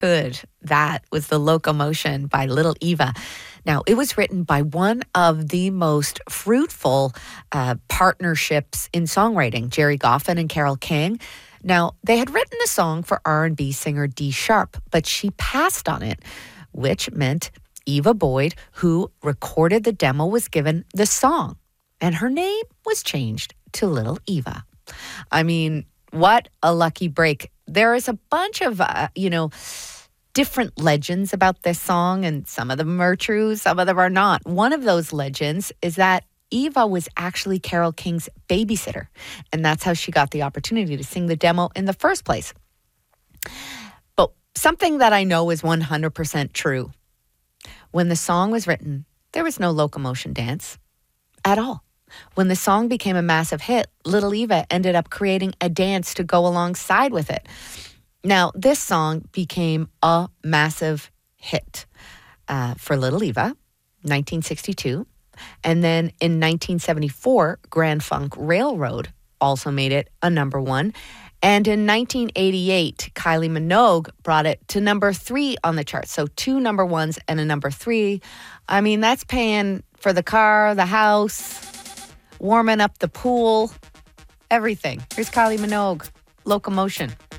Good. That was The Locomotion by Little Eva. Now, it was written by one of the most fruitful partnerships in songwriting, Jerry Goffin and Carole King. Now, they had written the song for R&B singer Dee Sharp, but she passed on it, which meant Eva Boyd, who recorded the demo, was given the song, and her name was changed to Little Eva. I mean, what a lucky break. There is a bunch of, different legends about this song, and some of them are true, some of them are not. One of those legends is that Eva was actually Carole King's babysitter, and that's how she got the opportunity to sing the demo in the first place. But something that I know is 100% true. When the song was written, there was no locomotion dance at all. When the song became a massive hit, Little Eva ended up creating a dance to go alongside with it. Now, this song became a massive hit for Little Eva, 1962. And then in 1974, Grand Funk Railroad also made it a number one. And in 1988, Kylie Minogue brought it to number 3 on the chart. So 2 number ones and a number 3. I mean, that's paying for the car, the house, warming up the pool, everything. Here's Kylie Minogue, Locomotion.